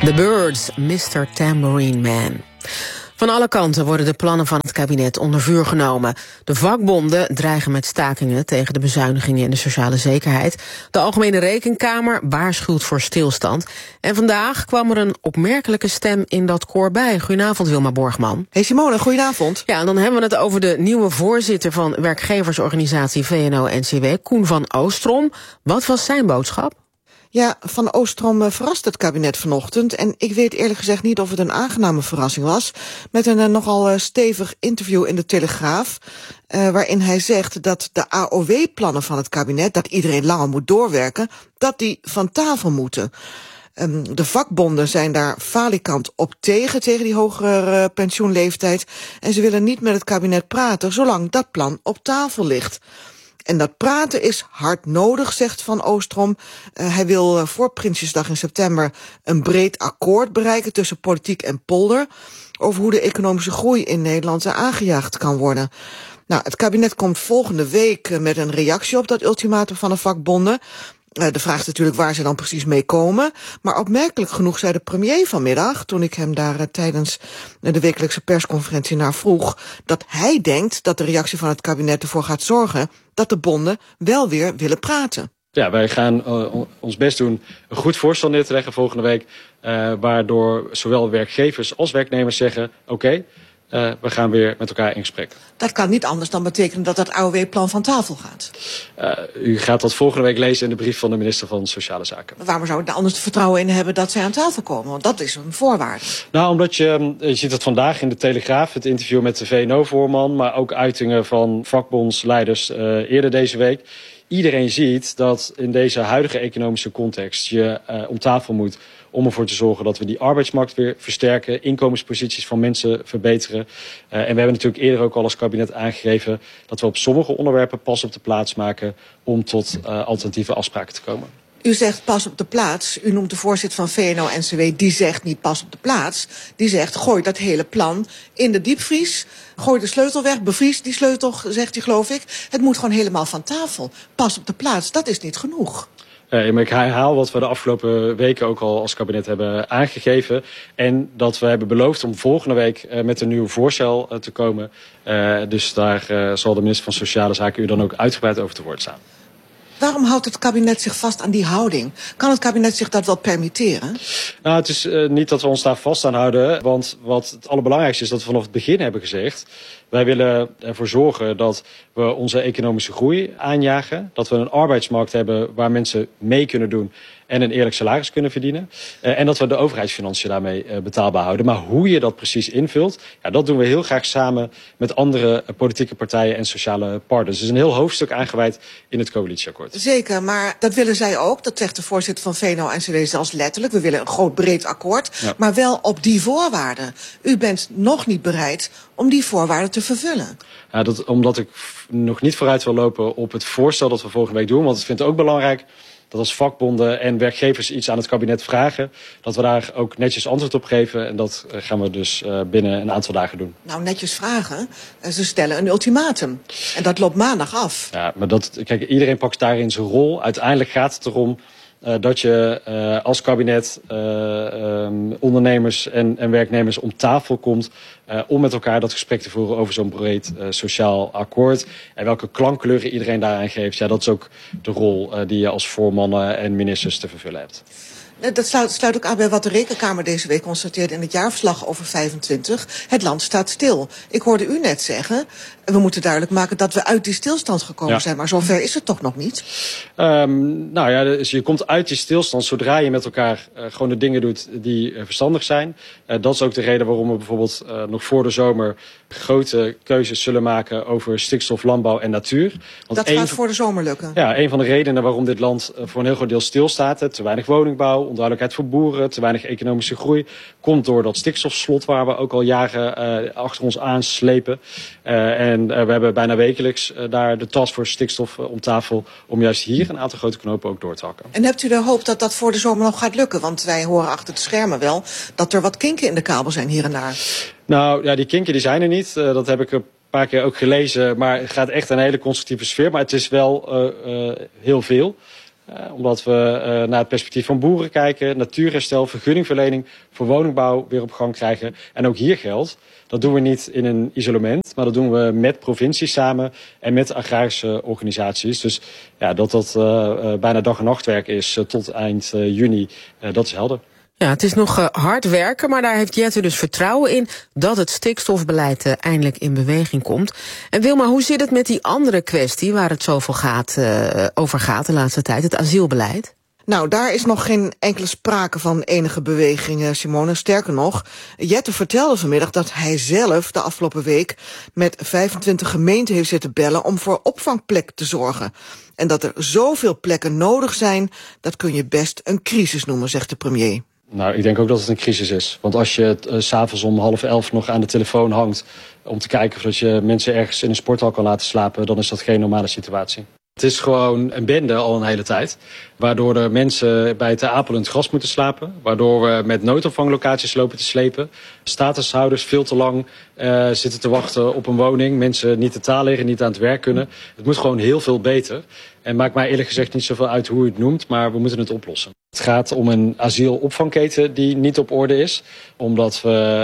The Birds, Mr. Tambourine Man. Van alle kanten worden de plannen van het kabinet onder vuur genomen. De vakbonden dreigen met stakingen tegen de bezuinigingen in de sociale zekerheid. De Algemene Rekenkamer waarschuwt voor stilstand. En vandaag kwam er een opmerkelijke stem in dat koor bij. Goedenavond, Wilma Borgman. Hey Simone, goedenavond. Ja, en dan hebben we het over de nieuwe voorzitter van werkgeversorganisatie VNO-NCW, Koen van Oostrom. Wat was zijn boodschap? Ja, Van Oostrom verrast het kabinet vanochtend. En ik weet eerlijk gezegd niet of het een aangename verrassing was. Met een nogal stevig interview in de Telegraaf. Waarin hij zegt dat de AOW-plannen van het kabinet, dat iedereen langer moet doorwerken, dat die van tafel moeten. De vakbonden zijn daar falikant op tegen die hogere pensioenleeftijd. En ze willen niet met het kabinet praten zolang dat plan op tafel ligt. En dat praten is hard nodig, zegt Van Oostrom. Hij wil voor Prinsjesdag in september een breed akkoord bereiken tussen politiek en polder over hoe de economische groei in Nederland aangejaagd kan worden. Nou, het kabinet komt volgende week met een reactie op dat ultimatum van de vakbonden. De vraag is natuurlijk waar ze dan precies mee komen. Maar opmerkelijk genoeg zei de premier vanmiddag, toen ik hem daar tijdens de wekelijkse persconferentie naar vroeg, dat hij denkt dat de reactie van het kabinet ervoor gaat zorgen dat de bonden wel weer willen praten. Ja, wij gaan ons best doen een goed voorstel neer te leggen volgende week. Waardoor zowel werkgevers als werknemers zeggen, oké, we gaan weer met elkaar in gesprek. Dat kan niet anders dan betekenen dat dat AOW-plan van tafel gaat. U gaat dat volgende week lezen in de brief van de minister van Sociale Zaken. Maar waarom zou ik daar anders vertrouwen in hebben dat zij aan tafel komen? Want dat is een voorwaarde. Nou, omdat je ziet het vandaag in de Telegraaf, het interview met de VNO-voorman, maar ook uitingen van vakbondsleiders eerder deze week. Iedereen ziet dat in deze huidige economische context je om tafel moet om ervoor te zorgen dat we die arbeidsmarkt weer versterken, inkomensposities van mensen verbeteren. En we hebben natuurlijk eerder ook al als kabinet aangegeven dat we op sommige onderwerpen pas op de plaats maken om tot alternatieve afspraken te komen. U zegt pas op de plaats. U noemt de voorzitter van VNO-NCW. Die zegt niet pas op de plaats. Die zegt gooi dat hele plan in de diepvries. Gooi de sleutel weg. Bevries die sleutel, zegt hij geloof ik. Het moet gewoon helemaal van tafel. Pas op de plaats, dat is niet genoeg. Maar ik herhaal wat we de afgelopen weken ook al als kabinet hebben aangegeven. En dat we hebben beloofd om volgende week met een nieuw voorstel te komen. Dus daar zal de minister van Sociale Zaken u dan ook uitgebreid over te woord staan. Waarom houdt het kabinet zich vast aan die houding? Kan het kabinet zich dat wel permitteren? Nou, het is niet dat we ons daar vast aan houden. Want wat het allerbelangrijkste is dat we vanaf het begin hebben gezegd, wij willen ervoor zorgen dat we onze economische groei aanjagen. Dat we een arbeidsmarkt hebben waar mensen mee kunnen doen en een eerlijk salaris kunnen verdienen. En dat we de overheidsfinanciën daarmee betaalbaar houden. Maar hoe je dat precies invult, ja, dat doen we heel graag samen met andere politieke partijen en sociale partners. Er is een heel hoofdstuk aangewijd in het coalitieakkoord. Zeker, maar dat willen zij ook. Dat zegt de voorzitter van VNO-NCW zelfs letterlijk. We willen een groot breed akkoord, ja, maar wel op die voorwaarden. U bent nog niet bereid om die voorwaarden te vervullen. Ja, omdat ik nog niet vooruit wil lopen op het voorstel dat we volgende week doen. Want ik vind het ook belangrijk dat als vakbonden en werkgevers iets aan het kabinet vragen, dat we daar ook netjes antwoord op geven. En dat gaan we dus binnen een aantal dagen doen. Nou, netjes vragen. Ze stellen een ultimatum. En dat loopt maandag af. Ja, maar kijk, iedereen pakt daarin zijn rol. Uiteindelijk gaat het erom dat je als kabinet ondernemers en werknemers om tafel komt om met elkaar dat gesprek te voeren over zo'n breed sociaal akkoord. En welke klankkleuren iedereen daaraan geeft, ja, dat is ook de rol die je als voormannen en ministers te vervullen hebt. Dat sluit ook aan bij wat de Rekenkamer deze week constateerde in het jaarverslag over 25. Het land staat stil. Ik hoorde u net zeggen, we moeten duidelijk maken dat we uit die stilstand gekomen zijn. Maar zover is het toch nog niet? Nou ja, dus je komt uit die stilstand zodra je met elkaar gewoon de dingen doet die verstandig zijn. Dat is ook de reden waarom we bijvoorbeeld nog voor de zomer grote keuzes zullen maken over stikstof, landbouw en natuur. Want dat gaat voor de zomer lukken? Ja, een van de redenen waarom dit land voor een heel groot deel stilstaat, te weinig woningbouw, onduidelijkheid voor boeren, te weinig economische groei, komt door dat stikstofslot waar we ook al jaren achter ons aanslepen. En we hebben bijna wekelijks daar de taskforce stikstof om tafel om juist hier een aantal grote knopen ook door te hakken. En hebt u de hoop dat dat voor de zomer nog gaat lukken? Want wij horen achter de schermen wel dat er wat kinken in de kabel zijn hier en daar. Nou ja, die kinken die zijn er niet. Dat heb ik een paar keer ook gelezen. Maar het gaat echt een hele constructieve sfeer. Maar het is wel heel veel. Omdat we naar het perspectief van boeren kijken, natuurherstel, vergunningverlening voor woningbouw weer op gang krijgen. En ook hier geldt, dat doen we niet in een isolement, maar dat doen we met provincies samen en met agrarische organisaties. Dus ja, dat bijna dag- en nachtwerk is tot eind juni, dat is helder. Ja, het is nog hard werken, maar daar heeft Jette dus vertrouwen in dat het stikstofbeleid eindelijk in beweging komt. En Wilma, hoe zit het met die andere kwestie waar het zoveel over gaat de laatste tijd, het asielbeleid? Nou, daar is nog geen enkele sprake van enige beweging, Simone. Sterker nog, Jette vertelde vanmiddag dat hij zelf de afgelopen week met 25 gemeenten heeft zitten bellen om voor opvangplek te zorgen. En dat er zoveel plekken nodig zijn, dat kun je best een crisis noemen, zegt de premier. Nou, ik denk ook dat het een crisis is. Want als je 's avonds om 10:30 nog aan de telefoon hangt om te kijken of je mensen ergens in een sporthal kan laten slapen, dan is dat geen normale situatie. Het is gewoon een bende al een hele tijd. Waardoor er mensen bij Ter Apel in het gras moeten slapen. Waardoor we met noodopvanglocaties lopen te slepen. Statushouders veel te lang zitten te wachten op een woning. Mensen niet de taal leren, niet aan het werk kunnen. Het moet gewoon heel veel beter. En maakt mij eerlijk gezegd niet zoveel uit hoe u het noemt, maar we moeten het oplossen. Het gaat om een asielopvangketen die niet op orde is. Omdat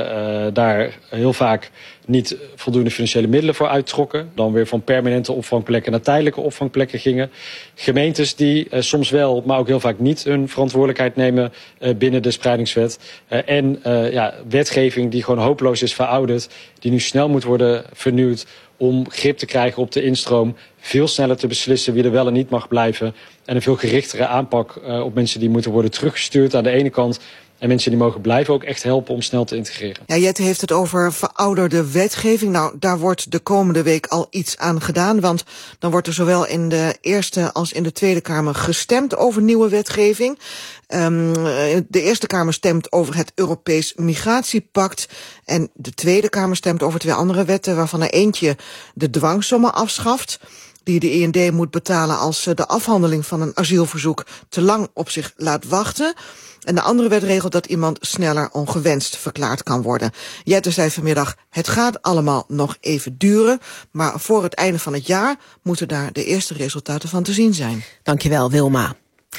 we daar heel vaak niet voldoende financiële middelen voor uittrokken. Dan weer van permanente opvangplekken naar tijdelijke opvangplekken gingen. Gemeentes die soms wel, maar ook heel vaak niet hun verantwoordelijkheid nemen binnen de spreidingswet. En wetgeving die gewoon hopeloos is verouderd. Die nu snel moet worden vernieuwd om grip te krijgen op de instroom. Veel sneller te beslissen wie er wel en niet mag blijven. En een veel gerichtere aanpak op mensen die moeten worden teruggestuurd aan de ene kant. En mensen die mogen blijven ook echt helpen om snel te integreren. Ja, Jette heeft het over verouderde wetgeving. Nou, daar wordt de komende week al iets aan gedaan. Want dan wordt er zowel in de Eerste als in de Tweede Kamer gestemd over nieuwe wetgeving. De Eerste Kamer stemt over het Europees Migratiepact. En de Tweede Kamer stemt over 2 andere wetten, waarvan er eentje de dwangsommen afschaft, die de IND moet betalen als de afhandeling van een asielverzoek te lang op zich laat wachten. En de andere wet regelt dat iemand sneller ongewenst verklaard kan worden. Jette zei vanmiddag, het gaat allemaal nog even duren, maar voor het einde van het jaar moeten daar de eerste resultaten van te zien zijn. Dankjewel, Wilma.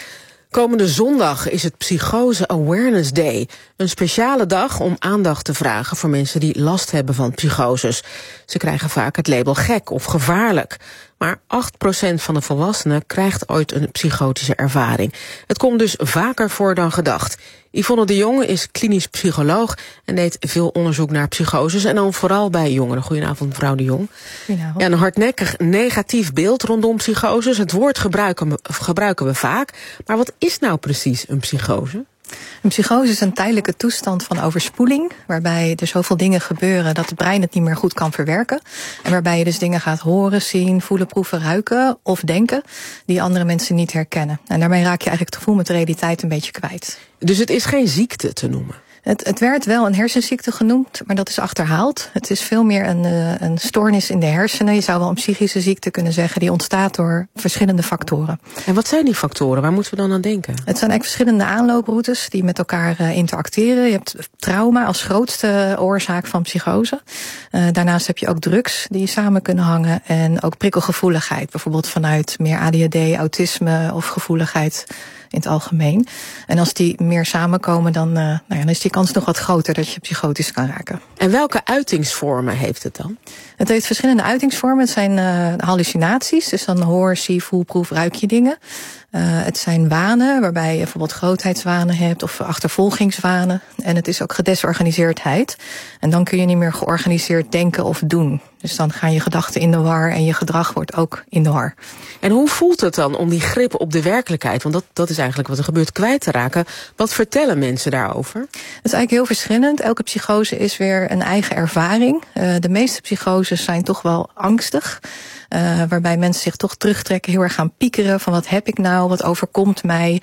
Komende zondag is het Psychose Awareness Day. Een speciale dag om aandacht te vragen voor mensen die last hebben van psychoses. Ze krijgen vaak het label gek of gevaarlijk. Maar 8% van de volwassenen krijgt ooit een psychotische ervaring. Het komt dus vaker voor dan gedacht. Yvonne de Jong is klinisch psycholoog en deed veel onderzoek naar psychoses en dan vooral bij jongeren. Goedenavond, mevrouw de Jong. Goedenavond. Ja, een hardnekkig negatief beeld rondom psychoses. Het woord gebruiken we vaak. Maar wat is nou precies een psychose? Een psychose is een tijdelijke toestand van overspoeling, waarbij er zoveel dingen gebeuren dat het brein het niet meer goed kan verwerken. En waarbij je dus dingen gaat horen, zien, voelen, proeven, ruiken of denken die andere mensen niet herkennen. En daarmee raak je eigenlijk het gevoel met de realiteit een beetje kwijt. Dus het is geen ziekte te noemen? Het werd wel een hersenziekte genoemd, maar dat is achterhaald. Het is veel meer een stoornis in de hersenen. Je zou wel een psychische ziekte kunnen zeggen, die ontstaat door verschillende factoren. En wat zijn die factoren? Waar moeten we dan aan denken? Het zijn eigenlijk verschillende aanlooproutes die met elkaar interacteren. Je hebt trauma als grootste oorzaak van psychose. Daarnaast heb je ook drugs die samen kunnen hangen en ook prikkelgevoeligheid. Bijvoorbeeld vanuit meer ADHD, autisme of gevoeligheid in het algemeen. En als die meer samenkomen, dan is die kans nog wat groter dat je psychotisch kan raken. En welke uitingsvormen heeft het dan? Het heeft verschillende uitingsvormen. Het zijn hallucinaties, dus dan hoor, zie, voel, proef, ruik je dingen. Het zijn wanen, waarbij je bijvoorbeeld grootheidswanen hebt of achtervolgingswanen. En het is ook gedesorganiseerdheid. En dan kun je niet meer georganiseerd denken of doen. Dus dan gaan je gedachten in de war en je gedrag wordt ook in de war. En hoe voelt het dan om die grip op de werkelijkheid, want dat is eigenlijk wat er gebeurt, kwijt te raken? Wat vertellen mensen daarover? Het is eigenlijk heel verschillend. Elke psychose is weer een eigen ervaring. De meeste psychoses zijn toch wel angstig. Waarbij mensen zich toch terugtrekken, heel erg gaan piekeren van wat heb ik nou, wat overkomt mij,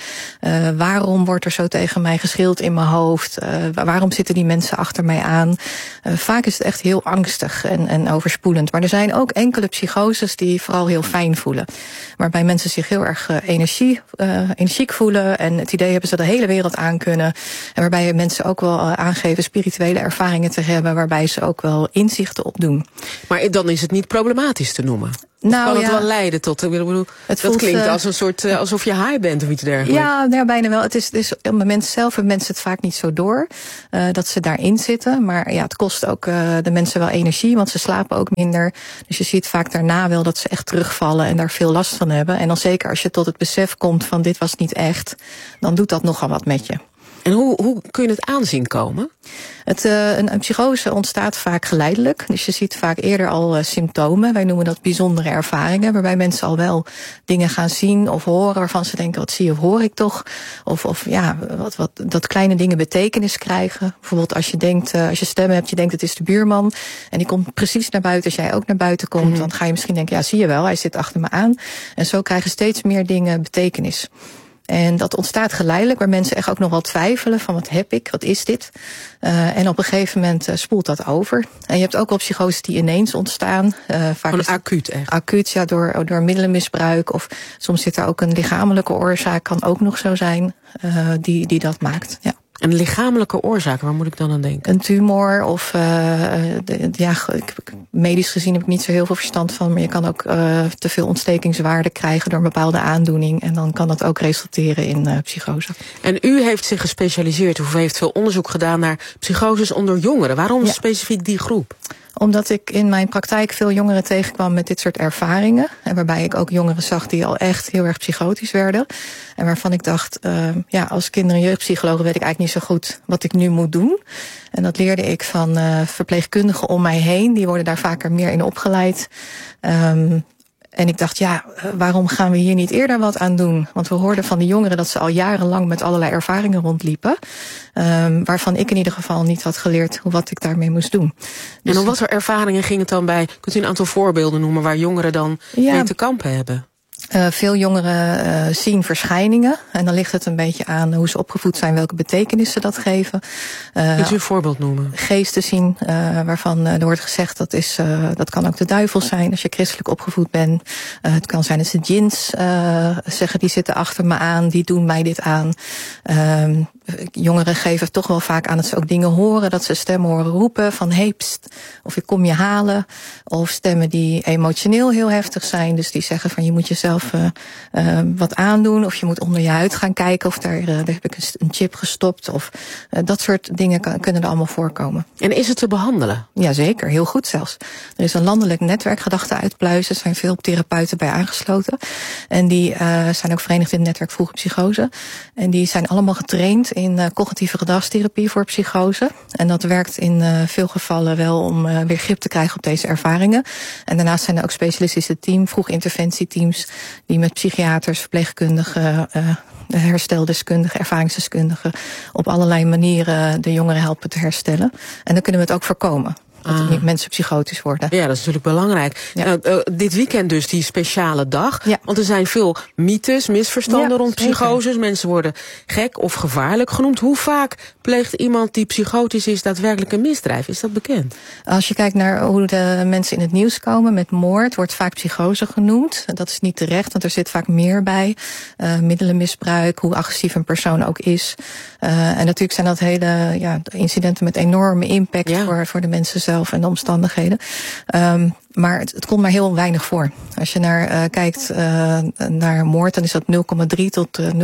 waarom wordt er zo tegen mij geschild in mijn hoofd, waarom zitten die mensen achter mij aan. Vaak is het echt heel angstig en overspoelend. Maar er zijn ook enkele psychoses die vooral heel fijn voelen. Waarbij mensen zich heel erg energiek voelen en het idee hebben ze de hele wereld aan kunnen. En waarbij mensen ook wel aangeven spirituele ervaringen te hebben, waarbij ze ook wel inzichten opdoen. Maar dan is het niet problematisch te noemen? Nou, kan het wel leiden tot, ik bedoel, dat klinkt als een soort, alsof je high bent of iets dergelijks. Ja, bijna wel. Het is bij mensen zelf hebben mensen het vaak niet zo door dat ze daarin zitten. Maar ja, het kost ook de mensen wel energie, want ze slapen ook minder. Dus je ziet vaak daarna wel dat ze echt terugvallen en daar veel last van hebben. En dan zeker als je tot het besef komt van dit was niet echt, dan doet dat nogal wat met je. En hoe kun je het aanzien komen? Een psychose ontstaat vaak geleidelijk. Dus je ziet vaak eerder al symptomen. Wij noemen dat bijzondere ervaringen. Waarbij mensen al wel dingen gaan zien of horen waarvan ze denken, wat zie of hoor ik toch? Of ja, dat kleine dingen betekenis krijgen. Bijvoorbeeld als je denkt, als je stemmen hebt, je denkt het is de buurman. En die komt precies naar buiten als jij ook naar buiten komt. Dan ga je misschien denken, ja, zie je wel, hij zit achter me aan. En zo krijgen steeds meer dingen betekenis. En dat ontstaat geleidelijk, waar mensen echt ook nog wel twijfelen van wat heb ik, wat is dit? En op een gegeven moment spoelt dat over. En je hebt ook wel psychoses die ineens ontstaan. Vaak acuut echt? Acuut, ja, door middelenmisbruik. Of soms zit er ook een lichamelijke oorzaak, kan ook nog zo zijn, die dat maakt, ja. En lichamelijke oorzaken, waar moet ik dan aan denken? Een tumor of, medisch gezien heb ik niet zo heel veel verstand van. Maar je kan ook te veel ontstekingswaarde krijgen door een bepaalde aandoening. En dan kan dat ook resulteren in psychose. En u heeft zich gespecialiseerd, of heeft veel onderzoek gedaan naar psychoses onder jongeren. Waarom specifiek die groep? Omdat ik in mijn praktijk veel jongeren tegenkwam met dit soort ervaringen. En waarbij ik ook jongeren zag die al echt heel erg psychotisch werden. En waarvan ik dacht, als kinder- en jeugdpsycholoog weet ik eigenlijk niet zo goed wat ik nu moet doen. En dat leerde ik van verpleegkundigen om mij heen. Die worden daar vaker meer in opgeleid. En ik dacht, waarom gaan we hier niet eerder wat aan doen? Want we hoorden van de jongeren dat ze al jarenlang met allerlei ervaringen rondliepen. Waarvan ik in ieder geval niet had geleerd wat ik daarmee moest doen. Dus, en om wat voor ervaringen ging het dan bij? Kunt u een aantal voorbeelden noemen waar jongeren dan mee te kampen hebben? Veel jongeren zien verschijningen. En dan ligt het een beetje aan hoe ze opgevoed zijn, welke betekenis ze dat geven. Kunt u een voorbeeld noemen? Geesten zien, waarvan er wordt gezegd dat kan ook de duivel zijn als je christelijk opgevoed bent. Het kan zijn dat ze djinns zeggen, die zitten achter me aan, die doen mij dit aan. Jongeren geven toch wel vaak aan dat ze ook dingen horen, dat ze stemmen horen roepen van hey, pst, of ik kom je halen. Of stemmen die emotioneel heel heftig zijn, dus die zeggen van je moet jezelf wat aandoen, of je moet onder je huid gaan kijken of daar heb ik een chip gestopt, of dat soort dingen kunnen er allemaal voorkomen. En is het te behandelen? Jazeker, heel goed zelfs. Er is een landelijk netwerk gedachten uitpluizen, er zijn veel therapeuten bij aangesloten. En die zijn ook verenigd in het netwerk Vroege Psychose. En die zijn allemaal getraind in cognitieve gedragstherapie voor psychose. En dat werkt in veel gevallen wel om weer grip te krijgen op deze ervaringen. En daarnaast zijn er ook specialistische teams, vroege interventieteams, die met psychiaters, verpleegkundigen, hersteldeskundigen, ervaringsdeskundigen op allerlei manieren de jongeren helpen te herstellen. En dan kunnen we het ook voorkomen. Dat niet mensen psychotisch worden. Ja, dat is natuurlijk belangrijk. Ja. Dit weekend dus die speciale dag. Ja. Want er zijn veel mythes, misverstanden rond psychoses. Mensen worden gek of gevaarlijk genoemd. Hoe vaak pleegt iemand die psychotisch is daadwerkelijk een misdrijf? Is dat bekend? Als je kijkt naar hoe de mensen in het nieuws komen met moord, wordt vaak psychose genoemd. Dat is niet terecht, want er zit vaak meer bij. Middelenmisbruik, hoe agressief een persoon ook is. En natuurlijk zijn dat hele incidenten met enorme impact voor de mensen zelf en de omstandigheden. Maar het komt maar heel weinig voor. Als je kijkt naar moord, dan is dat 0,3 tot 0,7%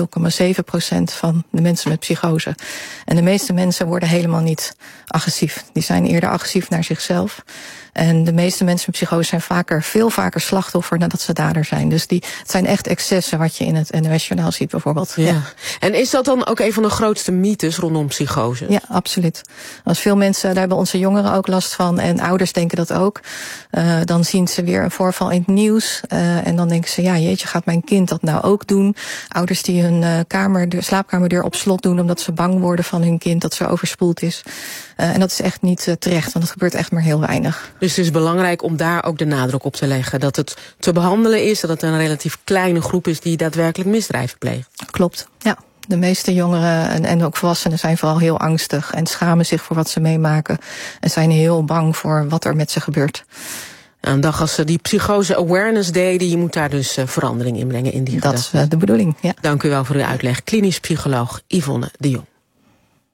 van de mensen met psychose. En de meeste mensen worden helemaal niet agressief. Die zijn eerder agressief naar zichzelf. En de meeste mensen met psychose zijn veel vaker slachtoffer nadat ze dader zijn. Dus het zijn echt excessen wat je in het NOS-journaal ziet bijvoorbeeld. Ja. En is dat dan ook een van de grootste mythes rondom psychose? Ja, absoluut. Als veel mensen, daar hebben onze jongeren ook last van en ouders denken dat ook. Dan zien ze weer een voorval in het nieuws. En dan denken ze, jeetje, gaat mijn kind dat nou ook doen? Ouders die hun slaapkamerdeur op slot doen omdat ze bang worden van hun kind dat ze overspoeld is. En dat is echt niet terecht, want het gebeurt echt maar heel weinig. Dus het is belangrijk om daar ook de nadruk op te leggen. Dat het te behandelen is, dat het een relatief kleine groep is die daadwerkelijk misdrijven pleegt. Klopt, ja. De meeste jongeren en ook volwassenen zijn vooral heel angstig en schamen zich voor wat ze meemaken. En zijn heel bang voor wat er met ze gebeurt. Een dag als die Psychose Awareness Day, je moet daar dus verandering in brengen in die gedachten. Dat is de bedoeling, ja. Dank u wel voor uw uitleg. Klinisch psycholoog Yvonne de Jong.